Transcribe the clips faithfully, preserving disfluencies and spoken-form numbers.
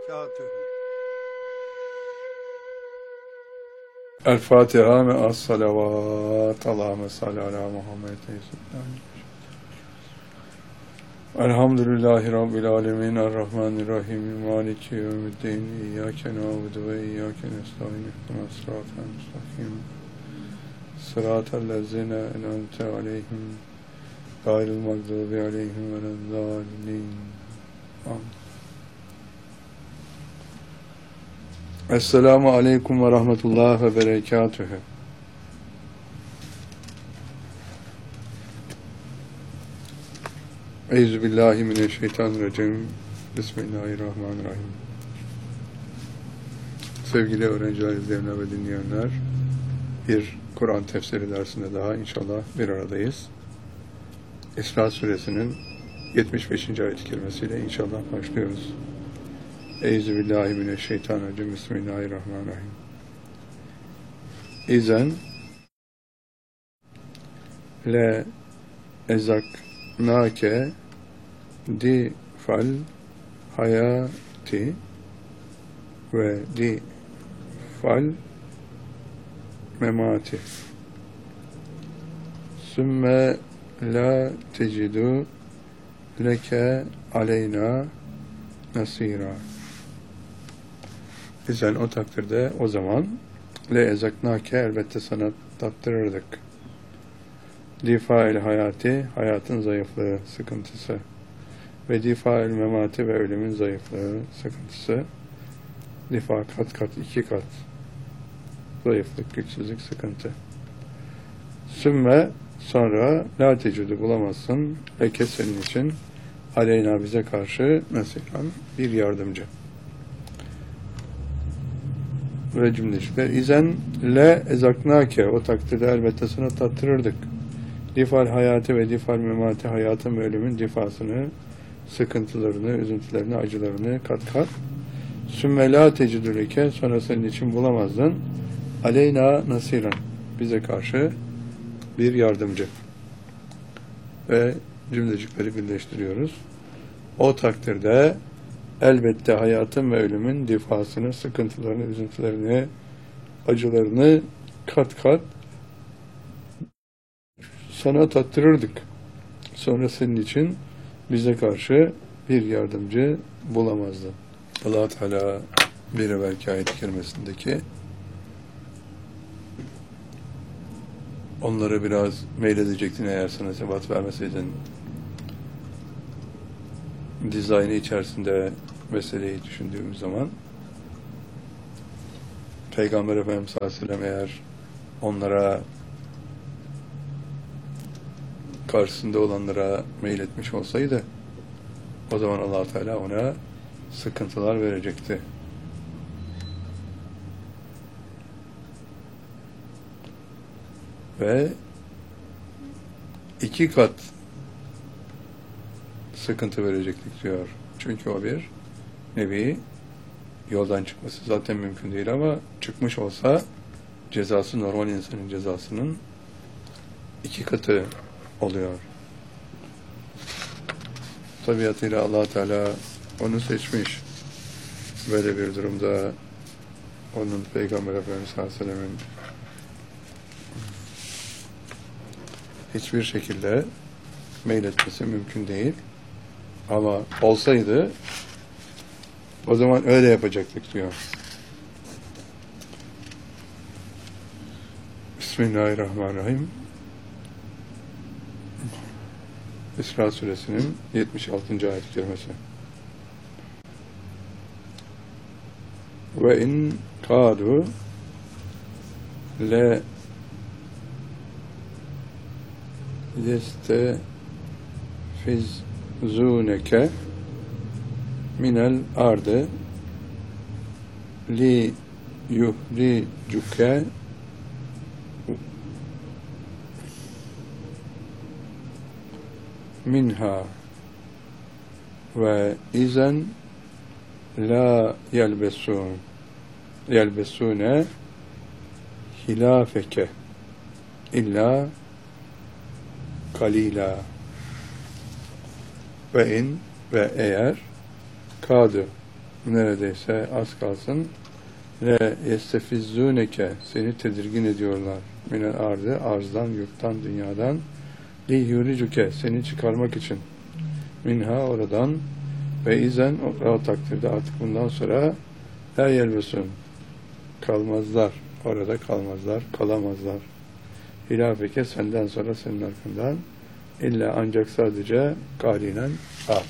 berekatuhu. El Fatiha ve as-salavat. Allahümme salli ala Muhammed. Elhamdülillahi Rabbil alemin. Errahmanirrahim. Maliki yevmiddin. İyyâke na'budu ve iyyâke nestaîn. İhdinas sıratal müstakîm. Sıratellezîne en'amte aleyhim. Gayril mağdûbi aleyhim velezzâlin. Amin. Esselamu aleyküm ve rahmetullah ve berekatühü. Euzubillahimineşşeytanirracim. Bismillahirrahmanirrahim. Sevgili öğrenciler, izleyenler ve dinleyenler, bir Kur'an tefsiri dersinde daha inşallah bir aradayız. İsra suresinin yetmiş beşinci ayet-i kerimesiyle inşallah başlıyoruz. Euzubillahimineşşeytanirracim. Bismillahirrahmanirrahim. İzen le ezaknake di fal hayati ve di fal memati sümme la tecidu leke aleyna nasira. İzen o takdirde, o zaman le ezaknake, elbette sana tattırırdık. Difa-il hayati, hayatın zayıflığı, sıkıntısı. Ve difa-il memati, ve ölümün zayıflığı, sıkıntısı. Difa kat kat, iki kat. Zayıflık, güçsüzlük, sıkıntı. Sümme, sonra la tecudu, bulamazsın. Leke, senin için, aleyna, bize karşı, nasiran, bir yardımcı. Ve cümleşikler. İzen le ezaknake, o takdirde elbette sana tattırırdık. Difal hayatı ve difal memati, hayatın ve ölümün difasını, sıkıntılarını, üzüntülerini, acılarını kat kat. Sümme la tecidüleke, sonra senin için bulamazdın. Aleyna nasiran, bize karşı bir yardımcı. Ve cümlecikleri birleştiriyoruz. O takdirde elbette hayatın ve ölümün difasını, sıkıntılarını, üzüntülerini, acılarını kat kat sana tattırırdık. Sonra senin için bize karşı bir yardımcı bulamazdı. Allah Teala bir evvelki ayet-i kerimesindeki onları biraz meyledecektin eğer sana sebat vermeseydin, dizaynı içerisinde meseleyi düşündüğümüz zaman, Peygamber Efendimiz sallallahu aleyhi ve sellem eğer onlara, karşısında olanlara meyletmiş olsaydı, o zaman Allah Teala ona sıkıntılar verecekti. Ve iki kat sıkıntı verecektik diyor. Çünkü o bir nevi, yoldan çıkması zaten mümkün değil, ama çıkmış olsa cezası normal insanın cezasının iki katı oluyor. Tabiatıyla Allah Teala onu seçmiş. Böyle bir durumda onun Peygamber Efendimiz sallallahu aleyhi ve sellem'in hiçbir şekilde meyletmesi mümkün değil. Ama olsaydı o zaman öyle yapacaktık diyor. Bismillahirrahmanirrahim. İsra suresinin yetmiş altıncı ayet-i kerimesi. Ve in kâdu le yestefizûneke minel ardı li yuhricuke minha ve izen la yelbesun yelbesune hilafeke illa kalila. Ve in, ve eğer kadı, neredeyse az kalsın le yestefizzûneke seni tedirgin ediyorlar. Minel ardı arzdan, yurttan, dünyadan li yuricuke seni çıkarmak için minha oradan ve izen o, o takdirde artık bundan sonra la yelbesun kalmazlar. Orada kalmazlar, kalamazlar. Hilafeke senden sonra senin arkandan illa ancak sadece kalinen az.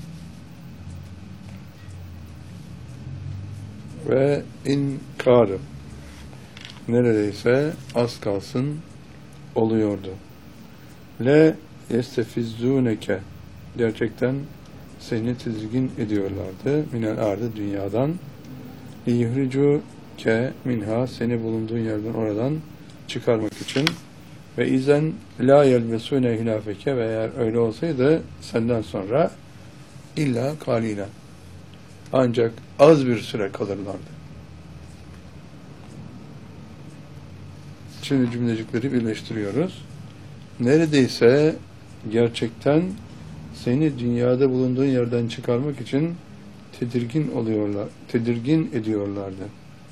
Ve inkarı neredeyse az kalsın oluyordu. Le yestefizzûneke gerçekten seni tedirgin ediyorlardı. Minel ardı dünyadan liyuhricu ke minha seni bulunduğun yerden oradan çıkarmak için ve izen la yelbesûne hilafeke ve eğer öyle olsaydı senden sonra illa kalila ancak az bir süre kalırlardı. Şimdi cümlecikleri birleştiriyoruz. Neredeyse gerçekten seni dünyada bulunduğun yerden çıkarmak için tedirgin oluyorlar, tedirgin ediyorlardı.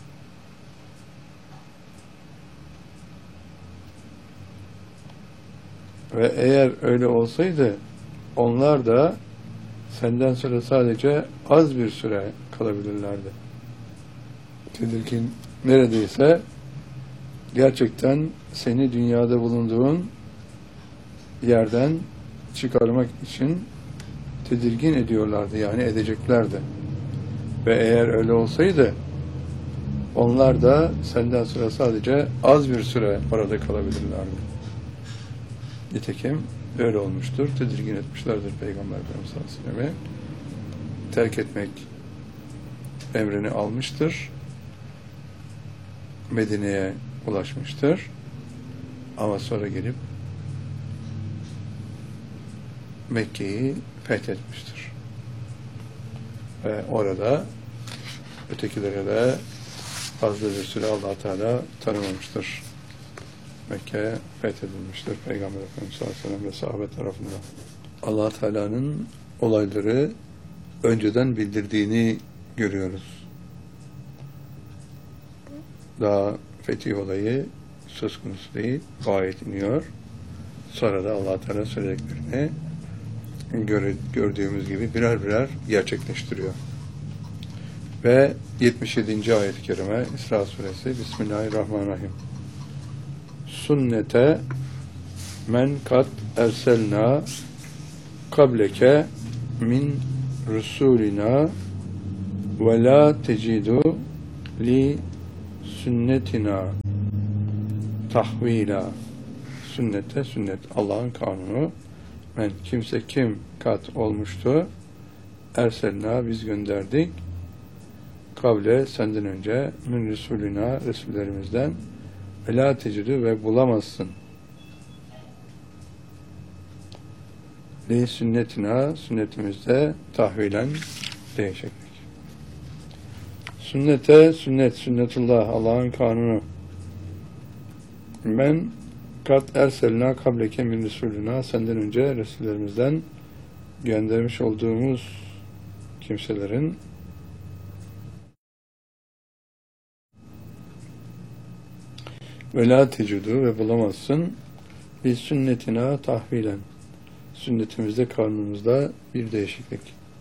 Ve eğer öyle olsaydı onlar da senden sonra sadece az bir süre kalabilirlerdi. Tedirgin neredeyse gerçekten seni dünyada bulunduğun yerden çıkarmak için tedirgin ediyorlardı, yani edeceklerdi. Ve eğer öyle olsaydı onlar da senden sonra sadece az bir süre orada kalabilirlerdi. Nitekim öyle olmuştur. Tedirgin etmişlerdir Peygamber Efendimiz sallallahu aleyhi ve sellem'i. Terk etmek emrini almıştır. Medine'ye ulaşmıştır. Ama sonra gelip Mekke'yi fethetmiştir. Ve orada ötekilere de fazla bir süre Allah Teala tanımamıştır. Mekke fethedilmiştir Peygamber Efendimiz sallallahu aleyhi ve sellem ve sahabe tarafından. Allah Teala'nın olayları önceden bildirdiğini görüyoruz. Daha fetih olayı söz konusu değil, gayet iniyor. Sonra da Allah Teala söylediklerini göre, gördüğümüz gibi birer birer gerçekleştiriyor. Ve yetmiş yedinci ayet-i kerime İsra suresi Bismillahirrahmanirrahim. Sünnete men kat erselna kableke min rusulina ve la tecidu li sünnetina tahvila. Sünnete sünnet Allah'ın kanunu. Men kimse kim kat olmuştu erselna biz gönderdik kable senden önce min rusulina resullerimizden ve la tecidu ve bulamazsın li sünnetina sünnetimizde tahvilen değişiklik. Sünnete sünnet sünnetullah Allah'ın kanunu. Men kat erselna kableke min rusulina senden önce resullerimizden göndermiş olduğumuz kimselerin ve la tecidu ve bulamazsın biz sünnetina tahvilen sünnetimizde kanunumuzda bir değişiklik.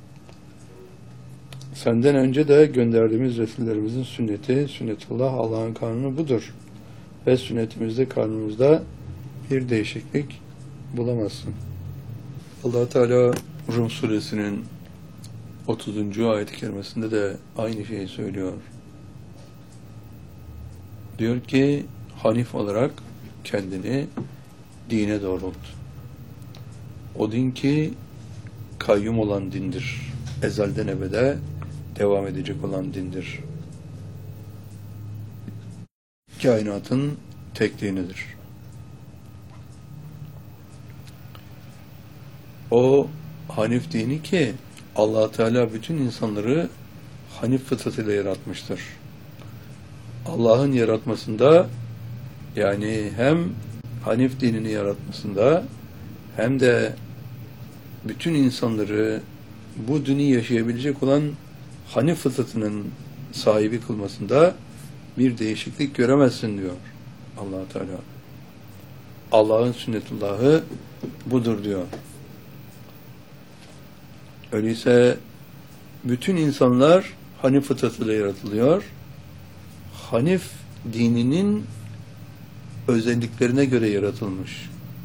Senden önce de gönderdiğimiz resullerimizin sünneti, sünnetullah Allah'ın kanunu budur. Ve sünnetimizde kanunumuzda bir değişiklik bulamazsın. Allah Teala Rum suresinin otuzuncu ayet-i kerimesinde de aynı şeyi söylüyor. Diyor ki Hanif olarak kendini dine doğrult. O din ki kayyum olan dindir. Ezelden ebede devam edecek olan dindir. Kainatın tek dinidir. O Hanif dini ki Allah Teala bütün insanları Hanif fıtratıyla yaratmıştır. Allah'ın yaratmasında yani hem Hanif dinini yaratmasında hem de bütün insanları bu dini yaşayabilecek olan Hanif fıtratının sahibi kılmasında bir değişiklik göremezsin diyor Allah Teala. Allah'ın sünnetullahı budur diyor. Öyleyse bütün insanlar Hanif fıtratıyla yaratılıyor. Hanif dininin özelliklerine göre yaratılmış.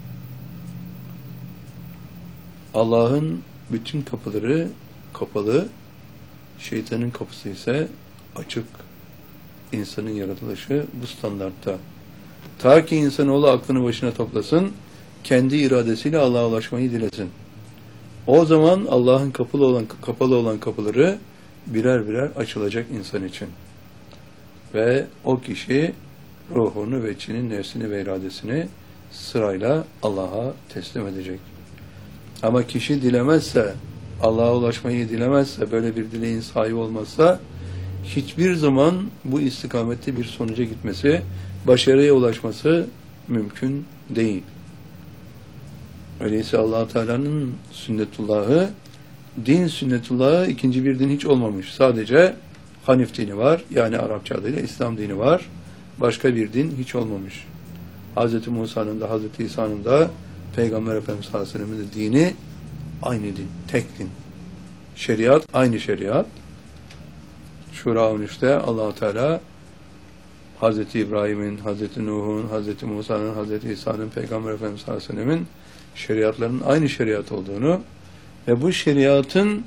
Allah'ın bütün kapıları kapalı, şeytanın kapısı ise açık. İnsanın yaratılışı bu standartta. Ta ki insanoğlu aklını başına toplasın, kendi iradesiyle Allah'a ulaşmayı dilesin. O zaman Allah'ın kapalı olan kapalı olan kapıları birer birer açılacak insan için. Ve o kişi ruhunu ve içinin nefsini ve iradesini sırayla Allah'a teslim edecek. Ama kişi dilemezse, Allah'a ulaşmayı dilemezse, böyle bir dileğin sahibi olmazsa, hiçbir zaman bu istikamette bir sonuca gitmesi, başarıya ulaşması mümkün değil. Öyleyse Allah Teala'nın sünnetullahı, din sünnetullahı ikinci bir din hiç olmamış. Sadece Hanif dini var, yani Arapça adıyla İslam dini var. Başka bir din hiç olmamış. Hz. Musa'nın da, Hz. İsa'nın da, Peygamber Efendimiz sallallahu aleyhi ve sellem'in de dini aynı din, tek din. Şeriat aynı şeriat. Şura on üçte Allah Teala Hz. İbrahim'in, Hz. Nuh'un, Hz. Musa'nın, Hz. İsa'nın, Peygamber Efendimiz sallallahu aleyhi ve sellem'in şeriatlarının aynı şeriat olduğunu ve bu şeriatın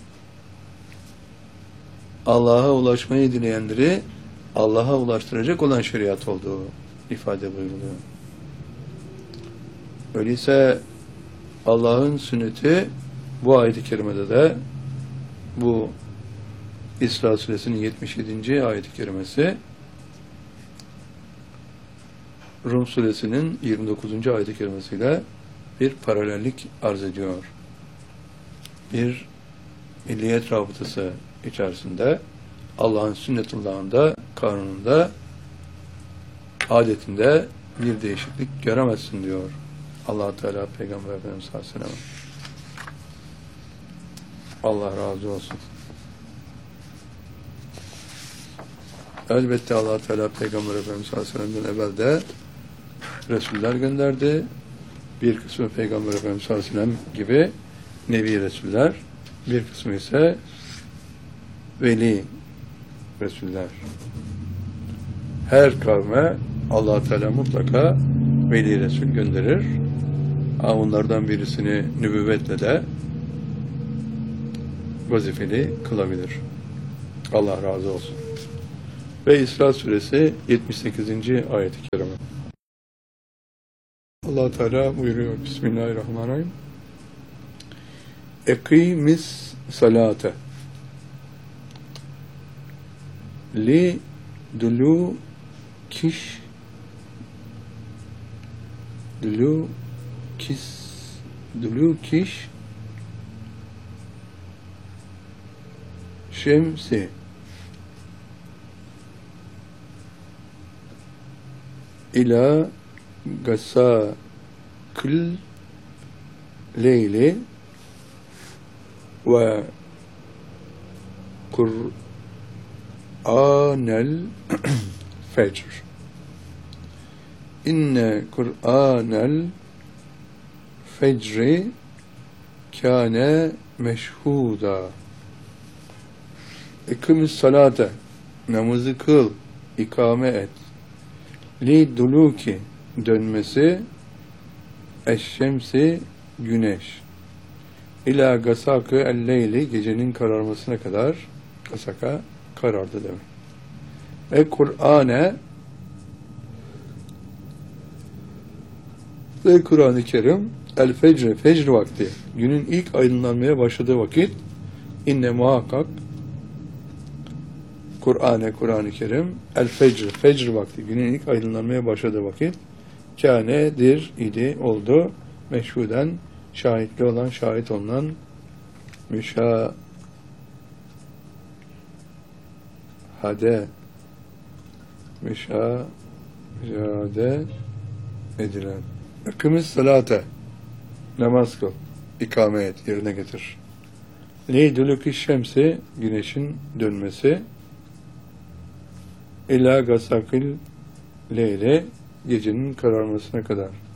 Allah'a ulaşmayı dileyenleri Allah'a ulaştıracak olan şeriat olduğu ifade buyuruluyor. Öyleyse Allah'ın sünneti bu ayet-i kerimede de bu İsra suresinin yetmiş yedinci ayet-i kerimesi, Rum suresinin yirmi dokuzuncu ayet-i kerimesiyle bir paralellik arz ediyor. Bir milliyet rabıtası içerisinde Allah'ın sünnetullahında, kanununda, adetinde bir değişiklik göremezsin diyor Allah Teala Peygamber Efendimiz sallallahu aleyhi ve sellem. Allah razı olsun. Elbette Allah Teala Peygamber Efendimiz sallallahu aleyhi ve sellem'den evvel de Resuller gönderdi. Bir kısmı Peygamber Efendimiz sallallahu aleyhi ve sellem gibi Nebi Resuller, bir kısmı ise Veli Resuller. Her kavme Allah Teala mutlaka Veli Resul gönderir. Ama onlardan birisini nübüvvetle de vazifeli kılabilir. Allah razı olsun. Ve İsra suresi yetmiş sekizinci ayet-i kerime. Allah Teala buyuruyor. Bismillahirrahmanirrahim. Ekimis salate li dulu kiş dulu kis dulu kiş şemsi ila gasakil leyli ve Kur'anel fecr. İnne Kur'anel fecri kâne meşhuda. İkimiz salate, namazı kıl, ikame et. Li duluki, dönmesi, eşşemsi, güneş. İlâ gasakı el-leyli, gecenin kararmasına kadar, gasaka karardı demek. Ve Kur'ane ve Kur'an-ı Kerim el-fecr, fecr vakti, günün ilk aydınlanmaya başladığı vakit, inne muhakkak Kur'an-ı Kur'an-ı Kerim el-fecr, fecr vakti, günün ilk aydınlanmaya başladığı vakit, kânedir, idi, oldu, meşhuden, şahitli olan, şahit olunan, müşahade müşahade edilen. Ekimiz salate, namaz kıl, ikame et, yerine getir. Leydülük şemsi güneşin dönmesi. İlâ gasakil leyle gecenin kararmasına kadar.